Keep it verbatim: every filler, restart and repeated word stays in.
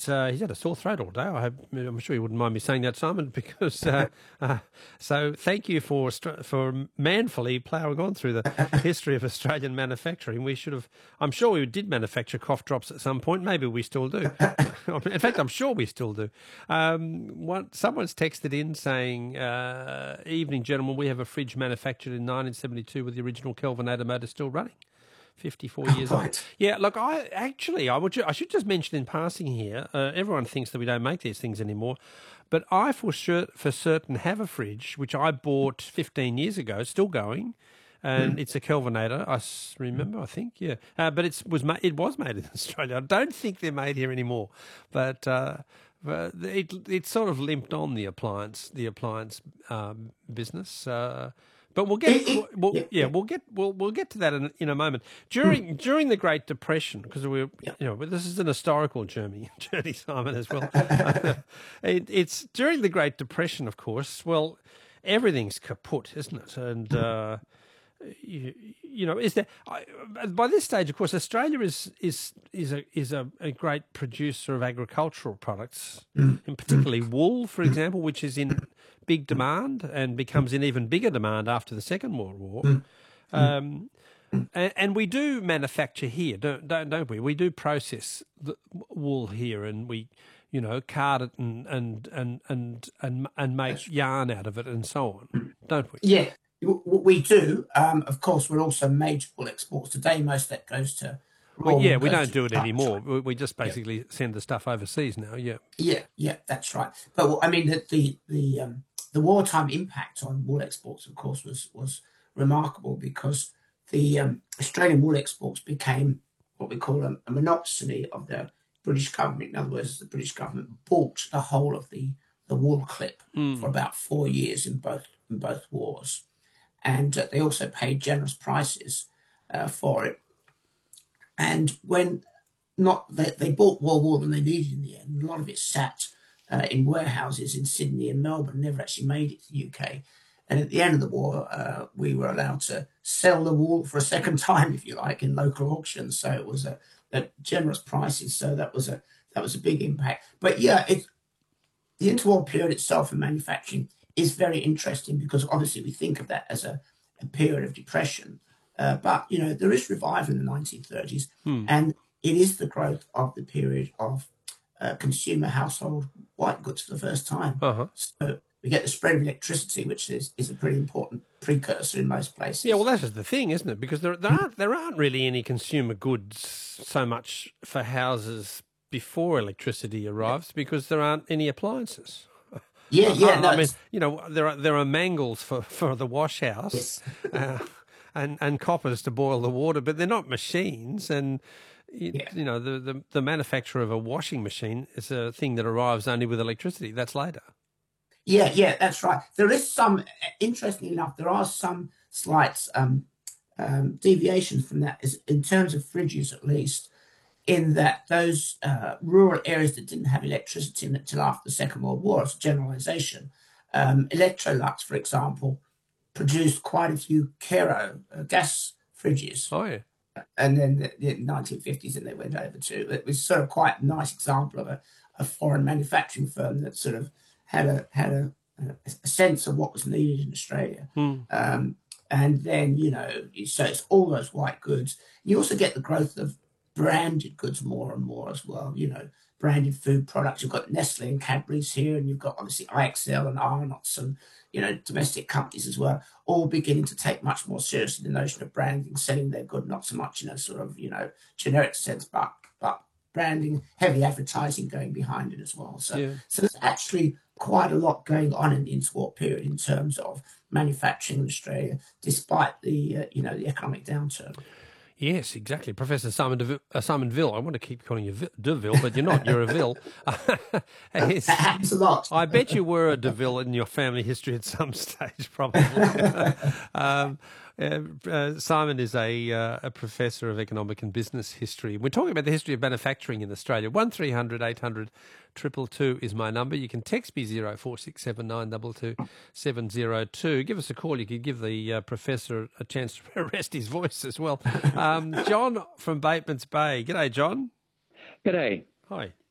he's uh, he's had a sore throat all day. I hope, I'm sure you wouldn't mind me saying that, Simon, because uh, uh, so thank you for for manfully ploughing on through the history of Australian manufacturing. We should have. I'm sure we did manufacture cough drops at some point. Maybe we still do. In fact, I'm sure we still do. Um, what someone's texted in saying, uh, "Evening, gentlemen. We have a fridge manufactured in nineteen seventy-two with the original Kelvinator motor still running." fifty-four years Right. old. Yeah, look, I actually, I would, ju- I should just mention in passing here, uh, everyone thinks that we don't make these things anymore, but I for sure, for certain have a fridge, which I bought fifteen years ago, still going, and mm. it's a Kelvinator, I s- remember, I think, yeah. Uh, but it's, was ma- it was made in Australia. I don't think they're made here anymore, but... Uh, but it it sort of limped on the appliance the appliance um, business. Uh, But we'll get, we'll, we'll, yeah, yeah, we'll get, we'll we'll get to that in, in a moment. During mm. during the Great Depression, because we're, yeah. you know, this is an historical journey, journey, Simon, as well. it, it's during the Great Depression, of course. Well, everything's kaput, isn't it? And uh, you, you know, is there? I, by this stage, of course, Australia is is is a is a, a great producer of agricultural products, mm. and particularly mm. wool, for example, which is in big demand and becomes in even bigger demand after the Second World War. Mm. Um, and, and we do manufacture here, don't, don't don't we? We do process the wool here, and we, you know, card it and and and and and, and make yarn out of it and so on, don't we? Yeah, we do. Um, of course, we're also major wool exports today. Most of that goes to. Well, yeah, we don't do it anymore. We, we just basically yeah. send the stuff overseas now. Yeah. Yeah, yeah, that's right. But well, I mean, the the the, um, the wartime impact on wool exports, of course, was was remarkable because the um, Australian wool exports became what we call a, a monopoly of the British government. In other words, the British government bought the whole of the the wool clip mm. for about four years in both in both wars, and uh, they also paid generous prices uh, for it. And when not they, they bought more wool than they needed in the end. A lot of it sat uh, in warehouses in Sydney and Melbourne, never actually made it to the U K. And at the end of the war, uh, we were allowed to sell the wool for a second time, if you like, in local auctions. So it was a, a generous prices. So that was a that was a big impact. But yeah, it, the interwar period itself in manufacturing is very interesting because obviously we think of that as a, a period of depression. Uh, but, you know, there is revival in the nineteen thirties, hmm. and it is the growth of the period of uh, consumer household white goods for the first time. Uh-huh. So we get the spread of electricity, which is, is a pretty important precursor in most places. Yeah, well, that is the thing, isn't it? Because there, there, aren't, there aren't really any consumer goods so much for houses before electricity arrives because there aren't any appliances. Yeah, yeah. No, I mean, you know, there are, there are mangles for, for the wash house. Yes. uh, And, and coppers to boil the water, but they're not machines. And, you, yeah. you know, the, the, the manufacture of a washing machine is a thing that arrives only with electricity. That's later. Yeah, yeah, that's right. There is some, interestingly enough, there are some slight um, um, deviations from that, is in terms of fridges at least, in that those uh, rural areas that didn't have electricity until after the Second World War, as a generalisation, um, Electrolux, for example, produced quite a few Kero uh, gas fridges. Oh, yeah. And then the, the nineteen fifties, and they went over to, it was sort of quite a nice example of a, a foreign manufacturing firm that sort of had a had a, a sense of what was needed in Australia. Hmm. Um, and then, you know, so it's all those white goods. You also get the growth of branded goods more and more as well, you know, branded food products. You've got Nestle and Cadbury's here, and you've got obviously I X L and Arnott's and, you know, domestic companies as well, all beginning to take much more seriously the notion of branding, selling their good, not so much in a sort of, you know, generic sense, but but branding, heavy advertising going behind it as well. So, yeah. so there's actually quite a lot going on in the interwar period in terms of manufacturing in Australia, despite the, uh, you know, the economic downturn. Yes, exactly. Professor Simon DeVille, uh, Simon Ville. I want to keep calling you v- DeVille, but you're not. You're a Ville. That happens a lot. I bet you were a DeVille in your family history at some stage, probably. um, uh, uh, Simon is a, uh, a professor of economic and business history. We're talking about the history of manufacturing in Australia. one three hundred eight hundred two two two is my number. You can text me zero four six seven nine two two seven zero two. Give us a call. You could give the uh, professor a chance to rest his voice as well. Um, John from Batemans Bay. G'day, John. G'day. Hi.